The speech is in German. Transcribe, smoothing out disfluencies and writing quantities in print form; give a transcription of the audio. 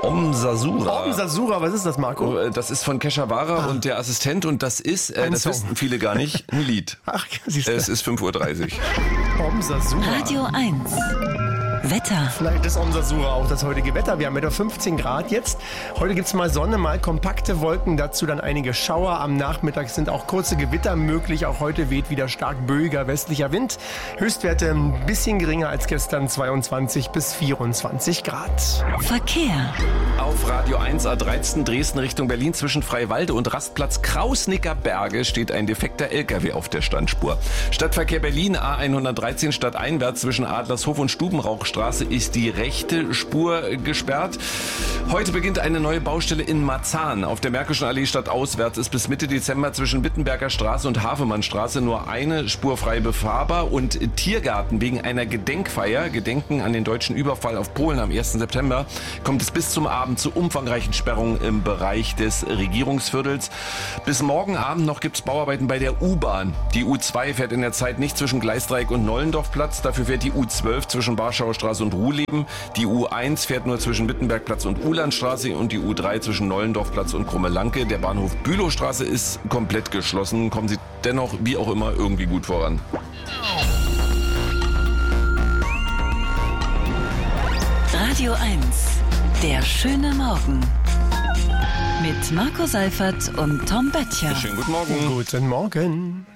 Om Sasura. Om Sasura, was ist das, Marco? Das ist von Keshavara und der Assistent und das ist, das wissen viele gar nicht, ein Lied. Ach, siehst du. Es ist 5:30 Uhr. Om Sasura. Radio 1. Wetter. Vielleicht ist Om Sasura auch das heutige Wetter. Wir haben wieder 15 Grad jetzt. Heute gibt es mal Sonne, mal kompakte Wolken, dazu dann einige Schauer. Am Nachmittag sind auch kurze Gewitter möglich. Auch heute weht wieder stark böiger westlicher Wind. Höchstwerte ein bisschen geringer als gestern, 22 bis 24 Grad. Verkehr. Auf Radio 1 A13 Dresden Richtung Berlin zwischen Freiwalde und Rastplatz Krausnicker Berge steht ein defekter LKW auf der Standspur. Stadtverkehr Berlin A113 stadteinwärts zwischen Adlershof und Stubenrauchstraße ist die rechte Spur gesperrt. Heute beginnt eine neue Baustelle in Marzahn. Auf der Märkischen Allee stadtauswärts ist bis Mitte Dezember zwischen Wittenberger Straße und Hafemannstraße nur eine Spur frei befahrbar und Tiergarten wegen einer Gedenkfeier, Gedenken an den deutschen Überfall auf Polen am 1. September, kommt es bis zum Abend zu umfangreichen Sperrungen im Bereich des Regierungsviertels. Bis morgen Abend noch gibt es Bauarbeiten bei der U-Bahn. Die U2 fährt in der Zeit nicht zwischen Gleisdreieck und Nollendorfplatz, dafür fährt die U12 zwischen Warschauer Straße und Ruhleben. Die U1 fährt nur zwischen Wittenbergplatz und Ulandstraße und die U3 zwischen Nollendorfplatz und Krummelanke. Der Bahnhof Bülowstraße ist komplett geschlossen. Kommen Sie dennoch, wie auch immer, irgendwie gut voran. Radio 1. Der schöne Morgen. Mit Marco Seifert und Tom Böttcher. Schönen guten Morgen. Guten Morgen.